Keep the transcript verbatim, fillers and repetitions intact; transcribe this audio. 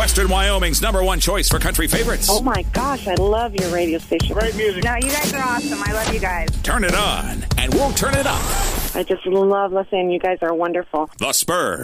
Western Wyoming's number one choice for country favorites. Oh, my gosh, I love your radio station. Great music. No, you guys are awesome. I love you guys. Turn it on, and we'll turn it up. I just love listening. You guys are wonderful. The Spur.